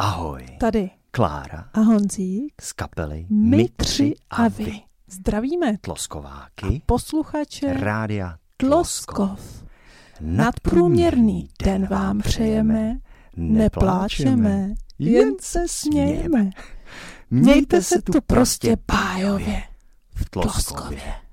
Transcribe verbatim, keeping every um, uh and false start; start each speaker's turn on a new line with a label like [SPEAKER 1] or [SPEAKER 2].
[SPEAKER 1] Ahoj.
[SPEAKER 2] Tady
[SPEAKER 1] Klára
[SPEAKER 2] a Honzík
[SPEAKER 1] z kapely
[SPEAKER 2] My tři a vy. Zdravíme
[SPEAKER 1] Tloskováky
[SPEAKER 2] a posluchače
[SPEAKER 1] Rádia
[SPEAKER 2] Tloskov. Nadprůměrný den vám přejeme, nepláčeme, jen se smějeme. Mějte se tu prostě bájově v Tloskově.